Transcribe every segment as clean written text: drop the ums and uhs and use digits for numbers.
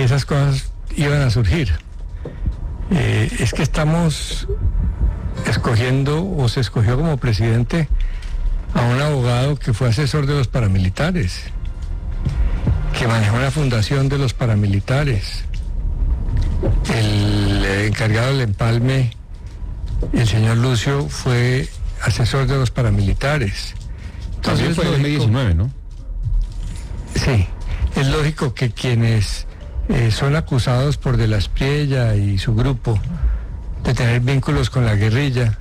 esas cosas iban a surgir. Es que estamos escogiendo, o se escogió como presidente, a un abogado que fue asesor de los paramilitares, que manejó la fundación de los paramilitares. El encargado del empalme, el señor Lucio, fue asesor de los paramilitares. Entonces fue en 2019, ¿no? Sí, es lógico que quienes son acusados por De la Espriella y su grupo de tener vínculos con la guerrilla,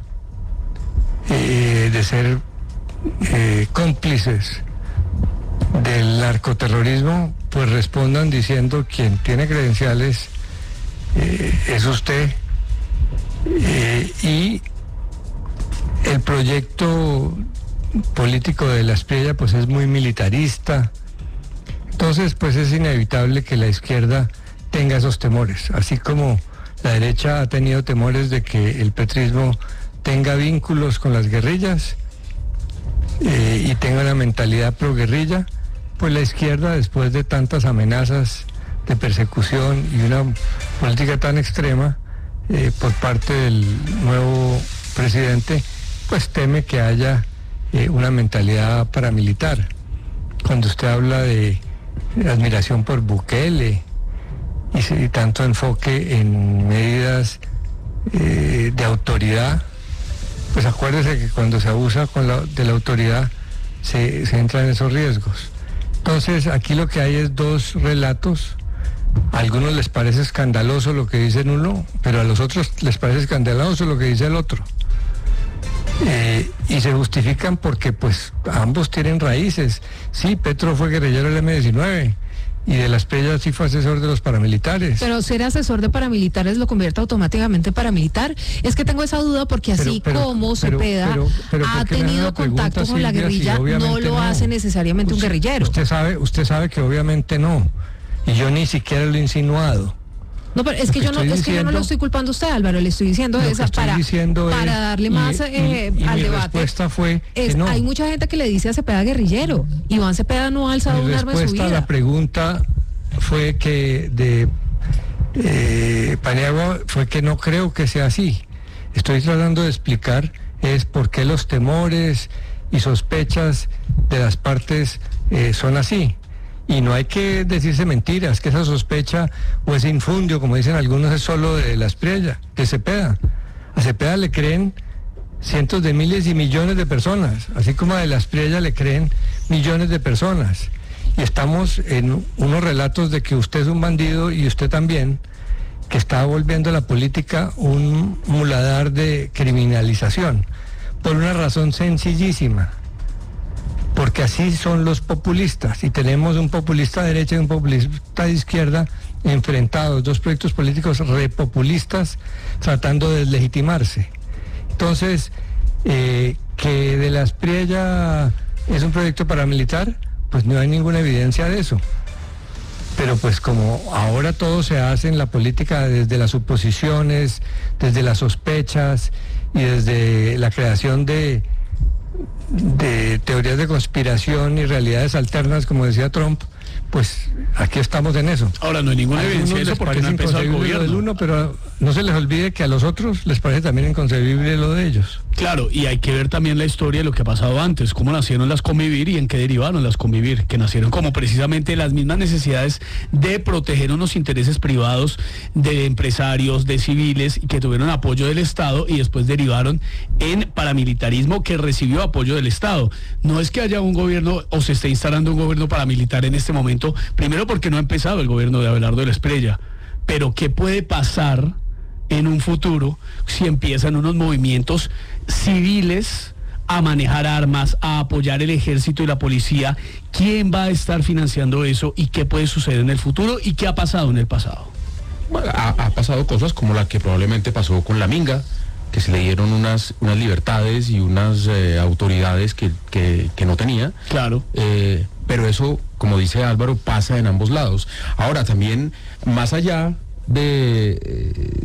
de ser cómplices del narcoterrorismo, pues respondan diciendo: quien tiene credenciales es usted. Y el proyecto político de De la Espriella pues es muy militarista. Entonces pues es inevitable que la izquierda tenga esos temores, así como la derecha ha tenido temores de que el petrismo tenga vínculos con las guerrillas y tenga una mentalidad pro guerrilla. Pues la izquierda, después de tantas amenazas de persecución y una política tan extrema por parte del nuevo presidente, pues teme que haya una mentalidad paramilitar. Cuando usted habla de admiración por Bukele y tanto enfoque en medidas de autoridad, pues acuérdese que cuando se abusa de la autoridad se entra en esos riesgos. Entonces aquí lo que hay es dos relatos. A algunos les parece escandaloso lo que dicen uno, pero a los otros les parece escandaloso lo que dice el otro. Y se justifican porque pues ambos tienen raíces. Sí, Petro fue guerrillero del M-19 y De la Espriella sí fue asesor de los paramilitares. Pero ser asesor de paramilitares lo convierte automáticamente en paramilitar. Es Es que tengo esa duda porque así como Cepeda ha tenido contacto con la guerrilla, no lo hace necesariamente un guerrillero. Usted sabe que obviamente no, y yo ni siquiera lo he insinuado. No, pero es que yo no lo estoy culpando a usted, Álvaro, le estoy diciendo esa para darle más al mi debate. Respuesta fue que no. Hay mucha gente que le dice a Cepeda guerrillero. Iván Cepeda no ha alzado un arma en su vida. Mi respuesta a la pregunta fue que de Paniagua fue que no creo que sea así. Estoy tratando de explicar es por qué los temores y sospechas de las partes son así. Y no hay que decirse mentiras, que esa sospecha o ese infundio, como dicen algunos, es solo de la Espriella, de Cepeda. A Cepeda le creen cientos de miles y millones de personas, así como a De la Espriella le creen millones de personas. Y estamos en unos relatos de que usted es un bandido y usted también, que está volviendo la política un muladar de criminalización, por una razón sencillísima. Porque así son los populistas, y tenemos un populista de derecha y un populista de izquierda enfrentados, dos proyectos políticos repopulistas tratando de deslegitimarse. Entonces, que De la Espriella es un proyecto paramilitar, pues no hay ninguna evidencia de eso. Pero pues como ahora todo se hace en la política desde las suposiciones, desde las sospechas y desde la creación de teorías de conspiración y realidades alternas, como decía Trump, pues aquí estamos en eso. Ahora no hay ninguna evidencia de eso porque no ha empezado el gobierno. Del uno, pero no se les olvide que a los otros les parece también inconcebible lo de ellos. Claro, y hay que ver también la historia de lo que ha pasado antes, cómo nacieron las Convivir y en qué derivaron las Convivir, que nacieron como precisamente las mismas necesidades de proteger unos intereses privados de empresarios, de civiles, y que tuvieron apoyo del Estado y después derivaron en paramilitarismo que recibió apoyo del Estado. No es que haya un gobierno o se esté instalando un gobierno paramilitar en este momento, primero porque no ha empezado el gobierno de Abelardo de la Espriella, pero ¿qué puede pasar en un futuro si empiezan unos movimientos civiles a manejar armas, a apoyar el ejército y la policía? ¿Quién va a estar financiando eso y qué puede suceder en el futuro y qué ha pasado en el pasado? Bueno, ha pasado cosas como la que probablemente pasó con la Minga, que se le dieron unas libertades y unas autoridades que no tenía. Claro. Pero eso, como dice Álvaro, pasa en ambos lados. Ahora, también, más allá de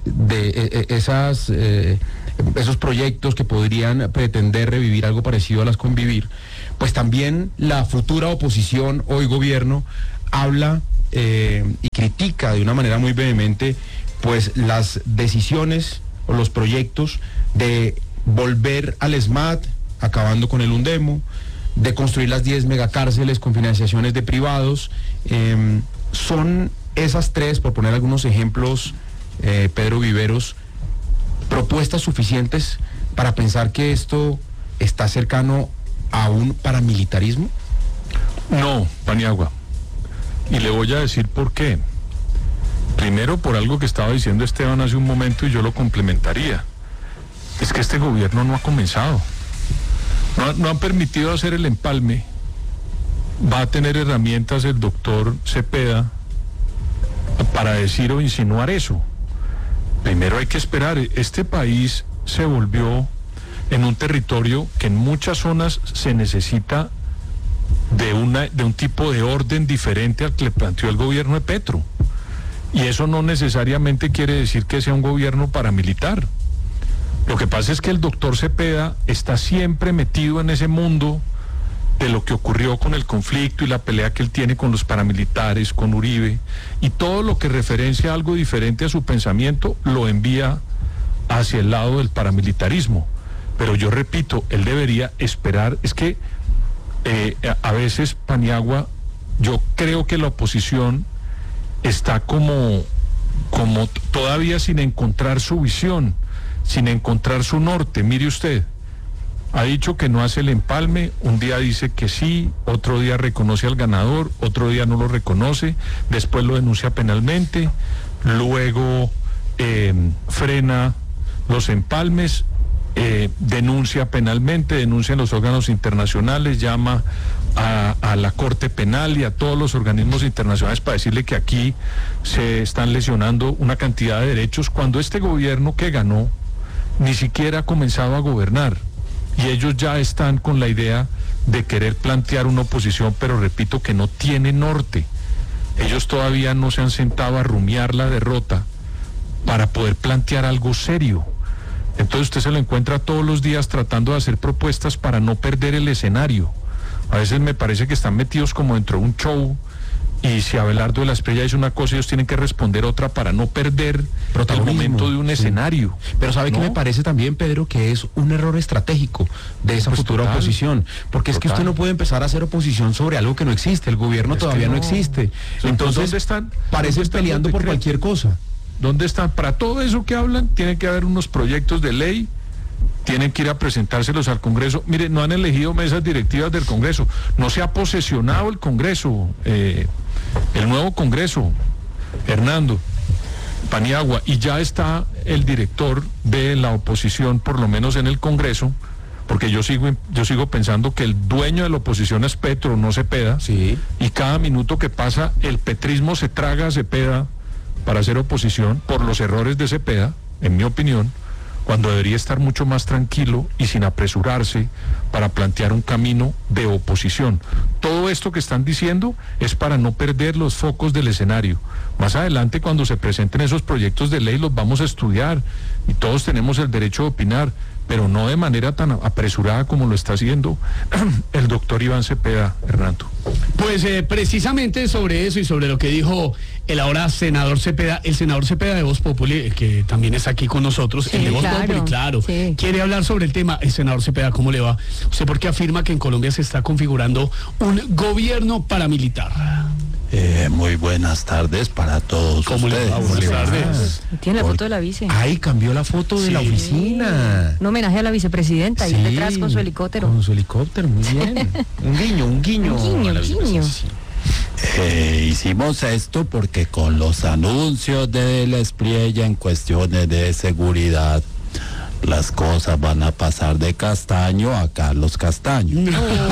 esos proyectos que podrían pretender revivir algo parecido a las Convivir, pues también la futura oposición, hoy gobierno, habla y critica critica de una manera muy vehemente pues las decisiones o los proyectos de volver al SMAT, acabando con el Undemo, de construir las 10 megacárceles con financiaciones de privados. Son esas tres, por poner algunos ejemplos, Pedro Viveros, propuestas suficientes para pensar que esto está cercano a un paramilitarismo. No, Paniagua. Y le voy a decir por qué. Primero, por algo que estaba diciendo Esteban hace un momento y yo lo complementaría. Es que este gobierno no ha comenzado. No han permitido hacer el empalme. Va a tener herramientas el doctor Cepeda para decir o insinuar eso. Primero hay que esperar. Este país se volvió en un territorio que en muchas zonas se necesita de un tipo de orden diferente al que le planteó el gobierno de Petro. Y eso no necesariamente quiere decir que sea un gobierno paramilitar. Lo que pasa es que el doctor Cepeda está siempre metido en ese mundo de lo que ocurrió con el conflicto y la pelea que él tiene con los paramilitares, con Uribe, y todo lo que referencia a algo diferente a su pensamiento lo envía hacia el lado del paramilitarismo. Pero yo repito, él debería esperar. Es que a veces, Paniagua, yo creo que la oposición está como todavía sin encontrar su visión, sin encontrar su norte. Mire usted, ha dicho que no hace el empalme, un día dice que sí, otro día reconoce al ganador, otro día no lo reconoce, después lo denuncia penalmente, luego frena los empalmes, denuncia penalmente, denuncia en los órganos internacionales, llama a la Corte Penal y a todos los organismos internacionales para decirle que aquí se están lesionando una cantidad de derechos, cuando este gobierno que ganó ni siquiera ha comenzado a gobernar y ellos ya están con la idea de querer plantear una oposición, pero repito que no tiene norte. Ellos todavía no se han sentado a rumiar la derrota para poder plantear algo serio. Entonces usted se lo encuentra todos los días tratando de hacer propuestas para no perder el escenario. A veces me parece que están metidos como dentro de un show, y si Abelardo de la Espriella dice una cosa, ellos tienen que responder otra para no perder el momento de un escenario. Pero ¿sabe qué me parece también, Pedro? Que es un error estratégico de esa futura oposición. Porque es que usted no puede empezar a hacer oposición sobre algo que no existe. El gobierno todavía no existe. Entonces, ¿dónde están? Parecen peleando por cualquier cosa. ¿Dónde están? Para todo eso que hablan, tiene que haber unos proyectos de ley, tienen que ir a presentárselos al Congreso. Mire, no han elegido mesas directivas del Congreso, no se ha posesionado el Congreso, el nuevo Congreso, Hernando, Paniagua, y ya está el director de la oposición, por lo menos en el Congreso, porque yo sigo pensando que el dueño de la oposición es Petro, no Cepeda, sí. Y cada minuto que pasa, el petrismo se traga a Cepeda para hacer oposición por los errores de Cepeda, en mi opinión, cuando debería estar mucho más tranquilo y sin apresurarse para plantear un camino de oposición. Todo esto que están diciendo es para no perder los focos del escenario. Más adelante, cuando se presenten esos proyectos de ley, los vamos a estudiar y todos tenemos el derecho de opinar, pero no de manera tan apresurada como lo está haciendo el doctor Iván Cepeda, Hernando. Pues precisamente sobre eso y sobre lo que dijo el ahora senador Cepeda, el senador Cepeda de Voz Populi, que también está aquí con nosotros, sí, el de Voz Populi, claro, sí. Quiere hablar sobre el tema. El senador Cepeda, ¿cómo le va? ¿Usted por qué afirma que en Colombia se está configurando un gobierno paramilitar? Muy buenas tardes para todos ustedes. Buenas tardes. Tiene la foto de la vice. Ay, cambió la foto de la oficina. Un homenaje a la vicepresidenta, y detrás con su helicóptero. Con su helicóptero, muy bien. Un guiño. Hicimos esto porque con los anuncios de la Espriella en cuestiones de seguridad, las cosas van a pasar de Castaño a Carlos Castaño.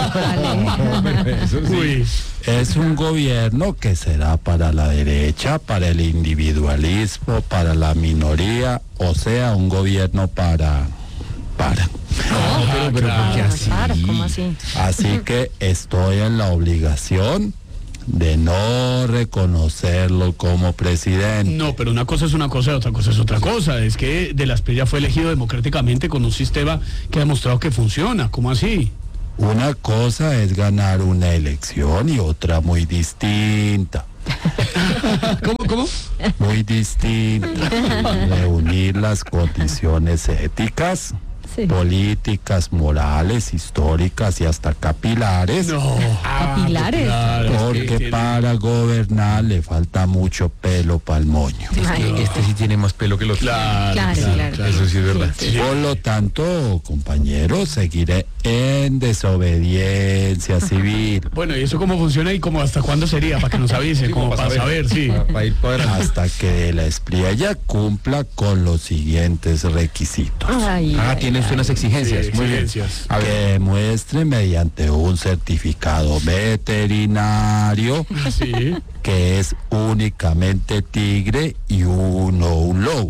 Eso sí. Es un gobierno que será para la derecha, para el individualismo, para la minoría, o sea, un gobierno para. No, pero porque así. ¿Cómo así? Así que estoy en la obligación de no reconocerlo como presidente. No, pero una cosa es una cosa y otra cosa es otra cosa. Es que de la Espriella fue elegido democráticamente con un sistema que ha demostrado que funciona. ¿Cómo así? Una cosa es ganar una elección y otra muy distinta. ¿Cómo ¿Cómo? Muy distinta. Reunir las condiciones éticas, políticas, morales, históricas y hasta capilares. ¿Capilares? Porque para gobernar le falta mucho pelo para el moño. Este sí tiene más pelo que los otros. Claro. Eso sí es verdad. Por lo tanto, compañeros, seguiré en desobediencia civil. Bueno, ¿y eso cómo funciona y cómo hasta cuándo sería? Para que nos avisen, como para saber, sí. Para ir hasta que la Espriella cumpla con los siguientes requisitos. Tienen unas exigencias. Sí, muy exigencias. bien. Que muestre mediante un certificado veterinario que es únicamente tigre y un lobo.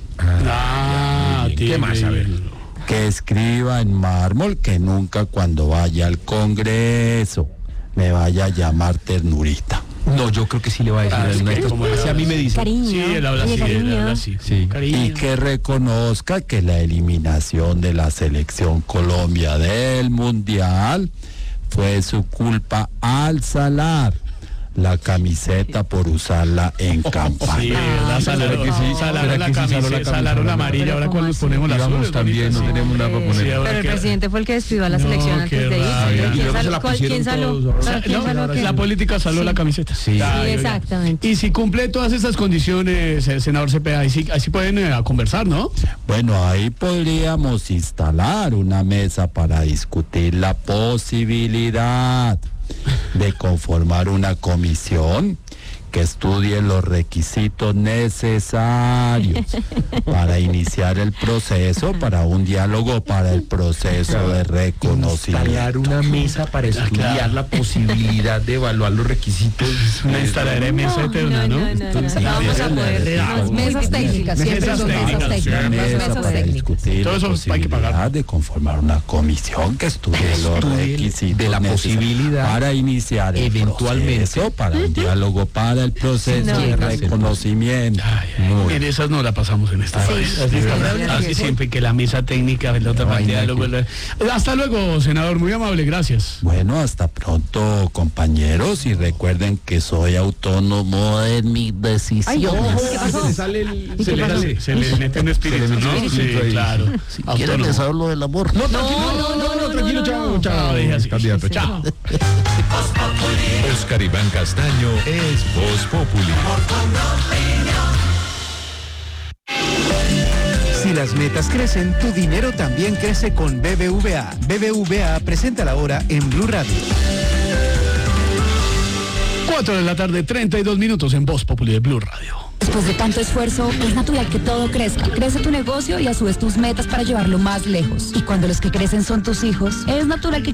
¿Qué más? A ver. Que escriba en mármol que nunca cuando vaya al Congreso me vaya a llamar ternurita. No, yo creo que sí le va a decir. A mí me dice. Cariño. Sí, él habla así. Sí. Cariño. Y que reconozca que la eliminación de la selección Colombia del Mundial fue su culpa al salar la camiseta por usarla en campaña. Sí, salaron la amarilla, ahora cuando nos ponemos las azules también, no tenemos nada para poner. Pero el presidente fue el que despidió a la selección antes de irse. ¿Quién saló? La política saló la camiseta. Sí, exactamente. Y si cumple todas esas condiciones, el senador Cepeda, así pueden conversar, ¿no? Bueno, ahí podríamos instalar una mesa para discutir la posibilidad de conformar una comisión que estudie los requisitos necesarios para iniciar el proceso, para un diálogo, para el proceso de reconocimiento. Instalar una mesa para estudiar la posibilidad de evaluar los requisitos. Una instalaré mesa eterna, ¿no? Vamos a poder. Las mesas técnicas, siempre son mesas técnicas. Para discutir todo eso la hay que pagar. posibilidad de conformar una comisión que estudie los requisitos de la posibilidad para iniciar el eventualmente proceso, para un diálogo, para el proceso de reconocimiento. En esas no la pasamos en esta vez. Así siempre que la mesa técnica, la otra partida. Hasta luego, senador, muy amable, gracias. Bueno, hasta pronto, compañeros, y recuerden que soy autónomo en mis decisiones. Se le mete un espíritu, ¿no? Sí, claro. Si quieren les hablo del amor. No, tranquilo, chao. Candidato, chao. Oscar Iván Castaño es Voz Populi. Si las metas crecen, tu dinero también crece con BBVA. BBVA presenta la hora en Blue Radio. 4:32 p.m. en Voz Populi de Blue Radio. Después de tanto esfuerzo, es natural que todo crezca. Crece tu negocio y a su vez tus metas para llevarlo más lejos. Y cuando los que crecen son tus hijos, es natural que